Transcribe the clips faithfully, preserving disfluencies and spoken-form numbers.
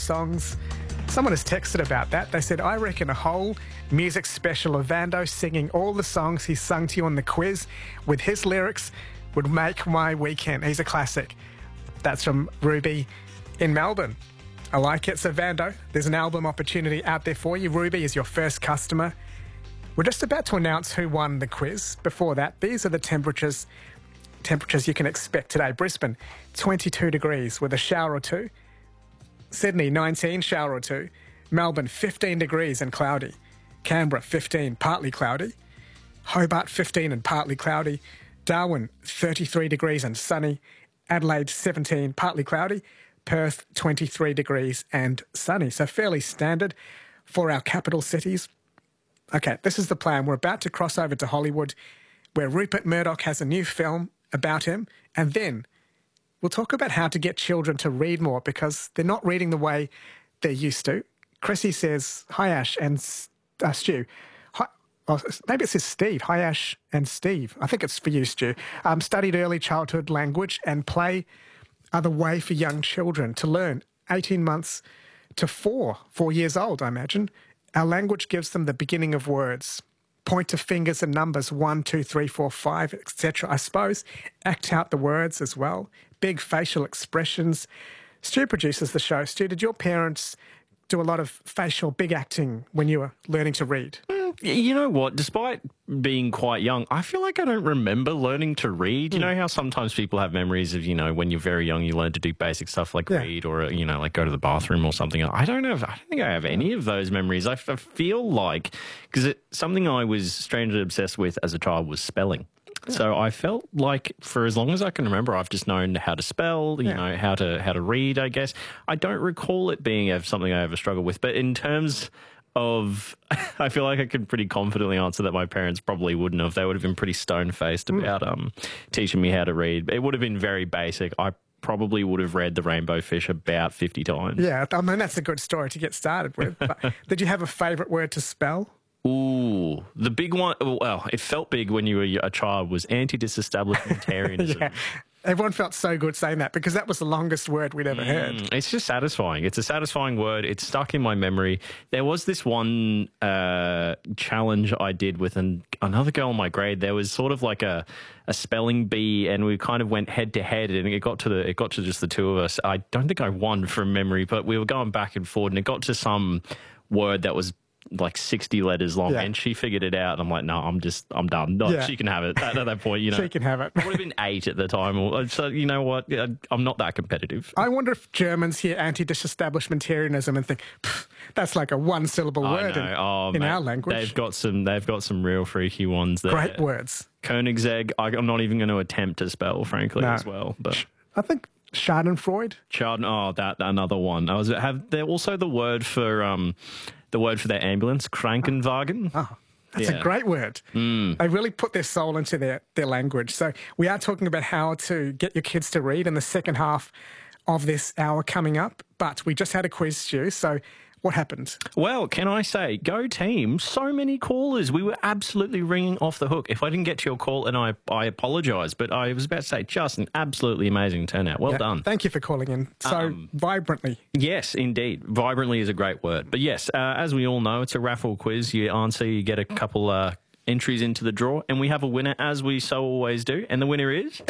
songs. Someone has texted about that. They said, I reckon a whole music special of Vando singing all the songs he sung to you on the quiz with his lyrics would make my weekend. He's a classic. That's from Ruby in Melbourne. I like it. So Vando, there's an album opportunity out there for you. Ruby is your first customer. We're just about to announce who won the quiz. Before that, these are the temperatures temperatures you can expect today. Brisbane, twenty-two degrees with a shower or two. Sydney, nineteen, shower or two. Melbourne, fifteen degrees and cloudy. Canberra, fifteen, partly cloudy. Hobart, fifteen and partly cloudy. Darwin, thirty-three degrees and sunny. Adelaide, seventeen, partly cloudy. Perth, twenty-three degrees and sunny. So fairly standard for our capital cities. Okay, this is the plan. We're about to cross over to Hollywood, where Rupert Murdoch has a new film about him, and then we'll talk about how to get children to read more because they're not reading the way they're used to. Chrissy says, hi Ash and uh, Stu. Hi, oh, maybe it says Steve. Hi Ash and Steve. I think it's for you, Stu. Um, studied early childhood language and play are the way for young children to learn. eighteen months to four, four years old, I imagine. Our language gives them the beginning of words. Point to fingers and numbers, one, two, three, four, five, et cetera. I suppose act out the words as well. Big facial expressions. Stu produces the show. Stu, did your parents do a lot of facial big acting when you were learning to read? You know what? Despite being quite young, I feel like I don't remember learning to read. You mm. know how sometimes people have memories of, you know, when you're very young, you learn to do basic stuff like yeah. read or, you know, like go to the bathroom or something. I don't know. If, I don't think I have any of those memories. I, I feel like, because something I was strangely obsessed with as a child was spelling. Yeah. So I felt like for as long as I can remember, I've just known how to spell, you yeah. know, how to how to read, I guess. I don't recall it being something I ever struggled with. But in terms of, I feel like I could pretty confidently answer that my parents probably wouldn't have. They would have been pretty stone-faced about um, teaching me how to read. It would have been very basic. I probably would have read The Rainbow Fish about fifty times. Yeah, I mean, that's a good story to get started with. But did you have a favourite word to spell? Ooh, the big one, well, it felt big when you were a child, was anti-disestablishmentarianism. yeah. Everyone felt so good saying that because that was the longest word we'd ever mm, heard. It's just satisfying. It's a satisfying word. It's stuck in my memory. There was this one uh, challenge I did with an, another girl in my grade. There was sort of like a, a spelling bee, and we kind of went head to head, and it got to the it got to just the two of us. I don't think I won from memory, but we were going back and forth, and it got to some word that was like sixty letters long, yeah. and she figured it out, and I'm like, no, I'm just, I'm done. No, yeah. She can have it. At, at that point, you know. She can have it. It would have been eight at the time. So, you know what? I'm not that competitive. I wonder if Germans hear anti-disestablishmentarianism and think, that's like a one-syllable word in, oh, in mate, our language. They've got some, they've got some real freaky ones there. Great words. Koenigsegg, I, I'm not even going to attempt to spell, frankly, no. as well. But I think Schadenfreude. Schaden, oh, that another one. I was have there also the word for um. The word for their ambulance, Krankenwagen. Oh, that's yeah. a great word. Mm. They really put their soul into their, their language. So we are talking about how to get your kids to read in the second half of this hour coming up. But we just had a quiz, Stu, so what happened? Well, can I say, go team, so many callers. We were absolutely ringing off the hook. If I didn't get to your call, and I, I apologise, but I was about to say just an absolutely amazing turnout. Well yeah, done. Thank you for calling in so um, vibrantly. Yes, indeed. Vibrantly is a great word. But yes, uh, as we all know, it's a raffle quiz. You answer, you get a couple uh, entries into the draw, and we have a winner, as we so always do. And the winner is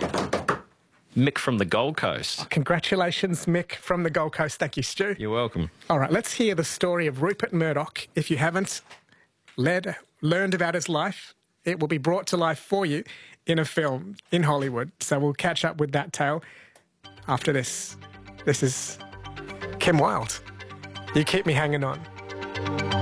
Mick from the Gold Coast. Oh, congratulations, Mick from the Gold Coast. Thank you, Stu. You're welcome. All right, let's hear the story of Rupert Murdoch. If you haven't led, learned about his life, it will be brought to life for you in a film in Hollywood. So we'll catch up with that tale after this. This is Kim Wilde. You keep me hanging on.